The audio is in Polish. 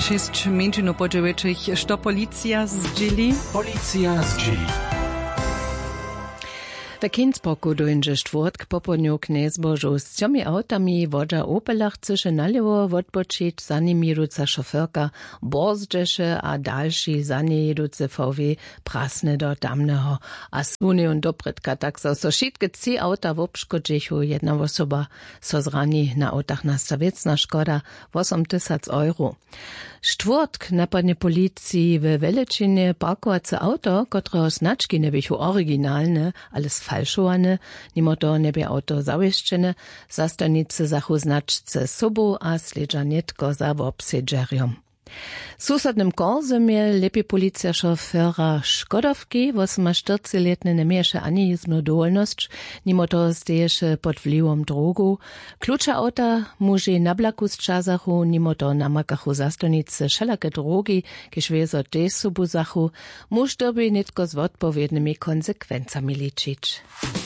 6 minut po 9, što policja zdzieli? Policja zdzieli. W Kinsbroku dojdzie czwartk popodniu knezbożu z tymi autami wodza Opelach chce nalewo odpoczyć, za nimi jeduca szoferka Borzdziesze, a dalsi za nie jeduce VW prasne do tamneho. A suni und dobrytka tak so wszystkie trzy auta w obszkodzichu, jedna osoba so zrani na autach nastawiecna szkoda 8,000 €. Czwartk napadnie policji w Welecinie parkowace auto, którego znaczki nie były oryginalne, ale sfalszowane, mimo to nie by auto zawieszczone, zastanice zachu znaczce sobą, a sledża netko za obsiedżerium. W susodnym Korzymie lepi policja szofera Škodovki, 48-letny nie miesze ani jedną dolność, mimo to steješe pod wpływem drogu. Klucze auta muži na blaku z czasachu, mimo to namakachu zastanice wszelakie drogi, kiż wiezo też sobu zachu, muž doby netko z odpowiednimi konsekwencami liczyć.